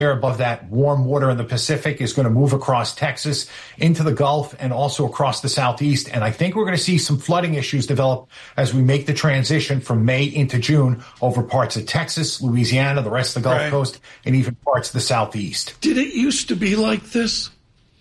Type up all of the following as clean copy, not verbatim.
air above that warm water in the Pacific is going to move across Texas into the Gulf and also across the Southeast. And I think we're going to see some flooding issues develop as we make the transition from May into June over parts of Texas, Louisiana, the rest of the Gulf Coast, and even parts of the Southeast. Did it used to be like this?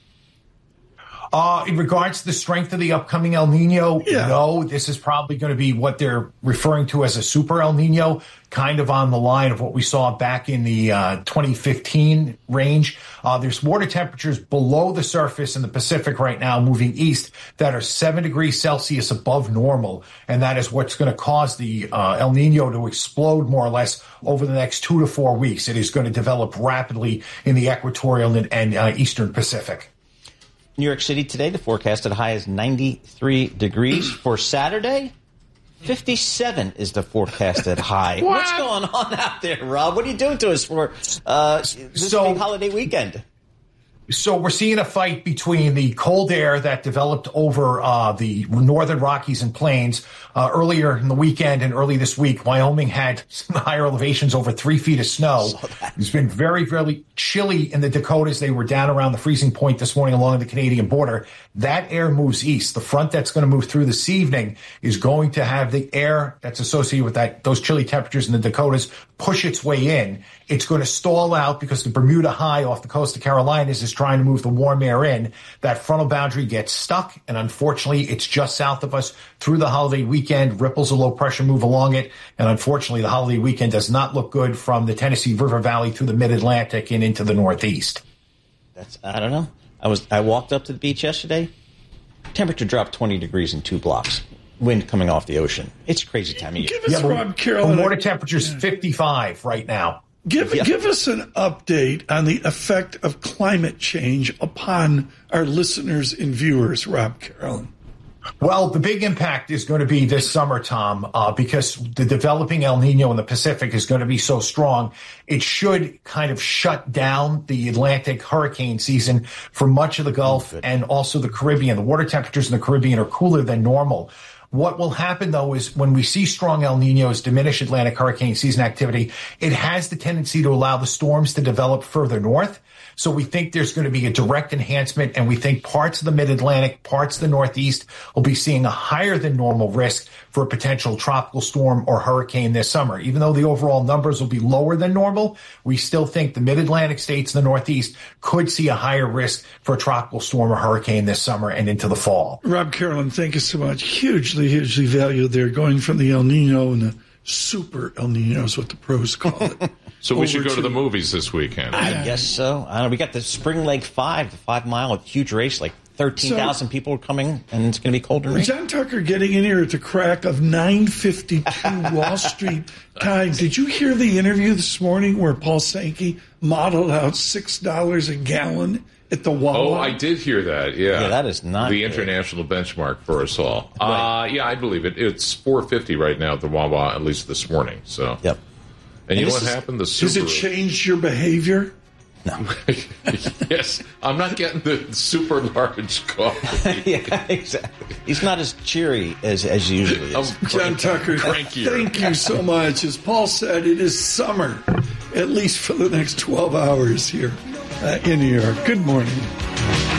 In regards to the strength of the upcoming El Nino, no, this is probably going to be what they're referring to as a super El Nino, kind of on the line of what we saw back in the 2015 range. There's water temperatures below the surface in the Pacific right now moving east that are 7 degrees Celsius above normal, and that is what's going to cause the El Nino to explode more or less over the next 2 to 4 weeks. It is going to develop rapidly in the equatorial and eastern Pacific. New York City today, the forecasted high is 93 degrees. For Saturday, 57 is the forecasted high. What's going on out there, Rob? What are you doing to us for this big holiday weekend? So we're seeing a fight between the cold air that developed over the northern Rockies and Plains earlier in the weekend and early this week. Wyoming had some higher elevations, over 3 feet of snow. It's been very, very chilly in the Dakotas. They were down around the freezing point this morning along the Canadian border. That air moves east. The front that's going to move through this evening is going to have the air that's associated with those chilly temperatures in the Dakotas push its way in. It's going to stall out because the Bermuda High off the coast of Carolinas is trying to move the warm air in. That frontal boundary gets stuck, and unfortunately, it's just south of us through the holiday weekend. Ripples of low pressure move along it, and unfortunately, the holiday weekend does not look good from the Tennessee River Valley through the mid-Atlantic and into the Northeast. I don't know. I walked up to the beach yesterday. Temperature dropped 20 degrees in 2 blocks. Wind coming off the ocean. It's a crazy time of year. Give us, Rob Carroll, the water temperature's 55 right now. Give us an update on the effect of climate change upon our listeners and viewers, Rob Carroll. Well, the big impact is going to be this summer, Tom, because the developing El Nino in the Pacific is going to be so strong. It should kind of shut down the Atlantic hurricane season for much of the Gulf and also the Caribbean. The water temperatures in the Caribbean are cooler than normal. What will happen, though, is when we see strong El Ninos diminish Atlantic hurricane season activity, it has the tendency to allow the storms to develop further north. So we think there's going to be a direct enhancement, and we think parts of the mid-Atlantic, parts of the Northeast will be seeing a higher than normal risk for a potential tropical storm or hurricane this summer. Even though the overall numbers will be lower than normal, we still think the mid-Atlantic states and the Northeast could see a higher risk for a tropical storm or hurricane this summer and into the fall. Rob Carroll, thank you so much. Hugely valued there, going from the El Nino and the super El Nino is what the pros call it. So we should go to the movies this weekend. I guess so. I don't know. We got the Spring Lake 5, the 5-mile huge race, like 13,000 people are coming, and it's going to be cold and rainy. John Tucker getting in here at the crack of 9:52 Wall Street time. Did you hear the interview this morning where Paul Sankey modeled out $6 a gallon at the Wawa? Oh, I did hear that, yeah. Yeah, that is not the good. international benchmark for us all. Right. Yeah, I believe it. It's $4.50 right now at the Wawa, at least this morning. So. Yep. And you know what happened? Has it changed your behavior? No. Yes. I'm not getting the super large coffee. Yeah, exactly. He's not as cheery as usually is. John Tucker, thank you so much. As Paul said, it is summer, at least for the next 12 hours here in New York. Good morning.